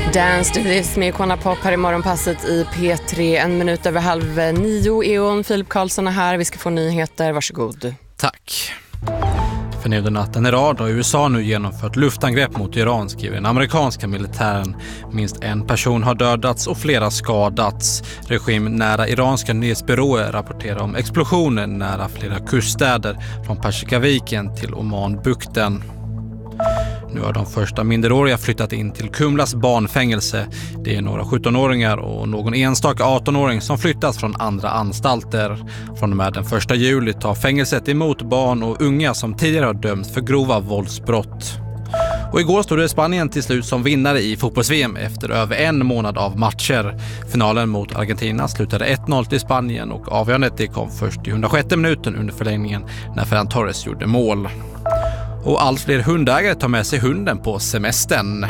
Dance to this med Icona Pop här i morgonpasset i P3. 8:05. Eon Filip Karlsson är här. Vi ska få nyheter. Varsågod. Tack. För nu den natten i rad har USA nu genomfört luftangrepp mot Iran, skriver den amerikanska militären. Minst en person har dödats och flera skadats. Regimnära iranska nyhetsbyråer rapporterar om explosioner nära flera kuststäder från Persikaviken till Omanbukten. Nu har de första minderåriga flyttat in till Kumlas barnfängelse. Det är några 17-åringar och någon enstaka 18-åring som flyttats från andra anstalter. Från och med den 1 juli tar fängelset emot barn och unga som tidigare har dömts för grova våldsbrott. Och igår stod det Spanien till slut som vinnare i fotbolls-VM efter över en månad av matcher. Finalen mot Argentina slutade 1-0 till Spanien och avgörandet det kom först i 106 minuten under förlängningen när Ferran Torres gjorde mål. Och allt fler hundägare tar med sig hunden på semestern.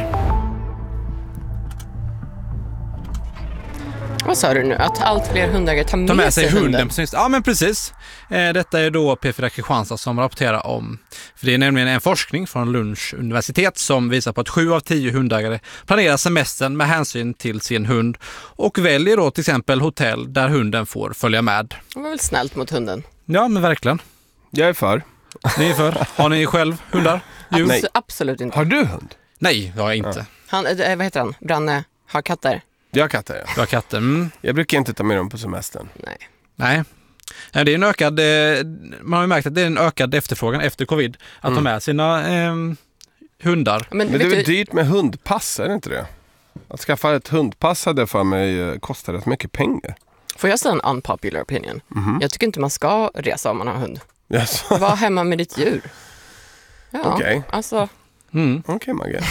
Vad sa du nu? Att allt fler hundägare tar med sig hunden? Ja, men precis. Detta är då P4 Kristianstad som rapporterar om. För det är nämligen en forskning från Lunds universitet som visar på att 7 av 10 hundägare planerar semestern med hänsyn till sin hund och väljer då till exempel hotell där hunden får följa med. Det var väl snällt mot hunden? Ja, men verkligen. Jag är för. Ni är för. Har ni själv hundar? Nej. Absolut inte. Har du hund? Nej, jag har inte. Han, vad heter han? Branne har katter. Jag har katter, ja. Jag har katter. Mm. Jag brukar inte ta med dem på semestern. Nej. Det är en ökad, man har ju märkt att det är en ökad efterfrågan efter covid att ta med sina hundar. Men det är väl dyrt med hundpass, är det inte det? Att skaffa ett hundpass hade för mig kostar rätt mycket pengar. Får jag säga en unpopular opinion? Jag tycker inte man ska resa om man har hund. Yes. Var hemma med ditt djur. Ja, Okej. Alltså. Okej, Maggie.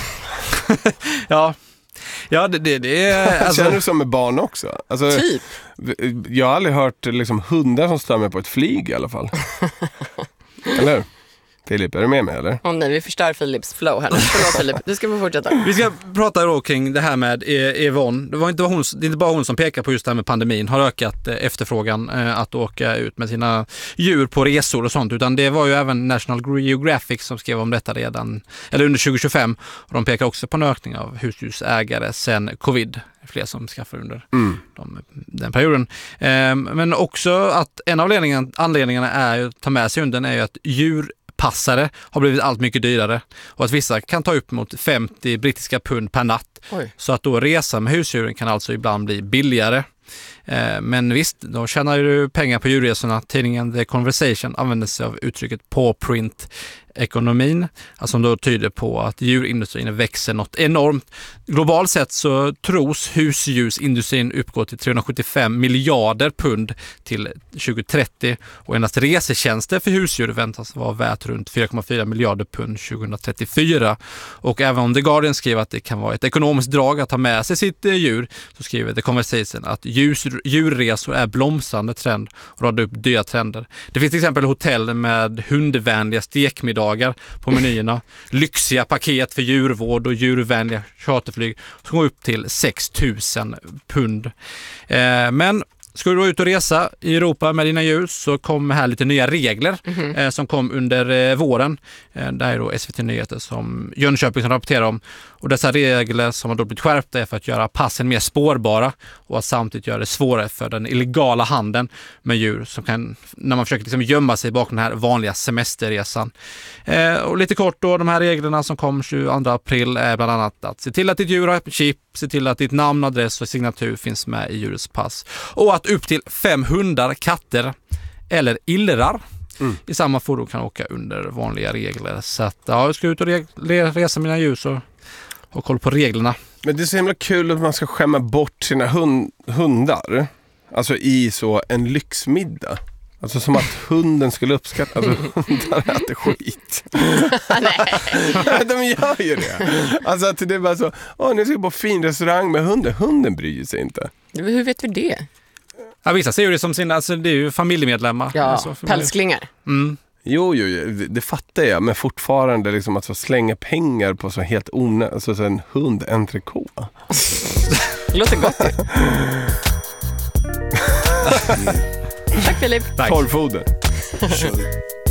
Ja, det är... Alltså... Känner du som med barn också? Alltså, Typ. Jag har aldrig hört liksom, hundar som stör mig på ett flyg i alla fall. Eller? Filip, är du med mig eller? Nej, vi förstör Filips flow här. Förlåt Filip, du ska få fortsätta. Vi ska prata då kring det här med Yvonne. Det är inte bara hon som pekar på just det här med pandemin. Har ökat efterfrågan att åka ut med sina djur på resor och sånt. Utan det var ju även National Geographic som skrev om detta redan, eller under 2025. Och de pekar också på en ökning av husdjursägare sen covid. Fler som skaffar under den perioden. Men också att en av anledningarna är att ta med sig hunden är ju att djurpassare har blivit allt mycket dyrare och att vissa kan ta upp mot 50 brittiska pund per natt. Oj. Så att då resa med husdjuren kan alltså ibland bli billigare. Men visst, då tjänar du pengar på djurresorna. Tidningen The Conversation använder sig av uttrycket paw print ekonomin, alltså som då tyder på att djurindustrin växer något enormt. Globalt sett så tros husdjursindustrin uppgå till 375 miljarder pund till 2030 och endast resetjänster för husdjur väntas vara värt runt 4,4 miljarder pund 2034. Och även om The Guardian skriver att det kan vara ett ekonomiskt drag att ta med sig sitt djur, så skriver The Conversation att djurresor är blomstrande trend och radar upp dyra trender. Det finns till exempel hotell med hundvänliga stekmiddagar på menyerna, lyxiga paket för djurvård och djurvänliga charterflyg som går upp till 6 000 pund. Men ska du då ut och resa i Europa med dina djur så kommer här lite nya regler som kom under våren. Det här är då SVT Nyheter som Jönköping som rapporterar om. Och dessa regler som har då blivit skärpta är för att göra passen mer spårbara och att samtidigt göra det svårare för den illegala handeln med djur som kan, när man försöker liksom gömma sig bakom den här vanliga semesterresan. Och lite kort då, de här reglerna som kom 22 april är bland annat att se till att ditt djur har chip, se till att ditt namn, adress och signatur finns med i djurets pass. Och att upp till 5 hundar, katter eller illrar i samma fordon kan åka under vanliga regler. Så att jag ska ut och resa mina djur så ha koll på reglerna. Men det är så himla kul att man ska skämma bort sina hundar. Alltså i så en lyxmiddag. Alltså som att hunden skulle uppskatta. Alltså hundar äter skit. Nej. De gör ju det. Alltså att det är bara så, nu ska jag på fin restaurang med hunden. Hunden bryr sig inte. Hur vet vi det? Ja, vissa ser ju det som sina, alltså det är ju familjemedlemmar. Ja, alltså, pälsklingar. Jo, det fattar jag. Men fortfarande liksom att så slänga pengar på så helt alltså så en hund-entrecote. Det låter gott. Tack Filip. Torrfoder.